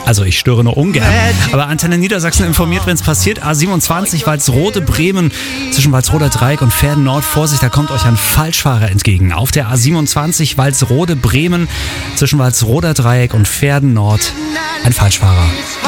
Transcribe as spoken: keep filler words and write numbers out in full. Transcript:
Also ich störe nur ungern. Aber Antenne Niedersachsen informiert, wenn es passiert. A siebenundzwanzig, Walsrode, Bremen, zwischen Walsroder Dreieck und Pferden Nord. Vorsicht, da kommt euch ein Falschfahrer entgegen. Auf der A siebenundzwanzig, Walsrode, Bremen, zwischen Walsroder Dreieck und Pferden Nord, ein Falschfahrer.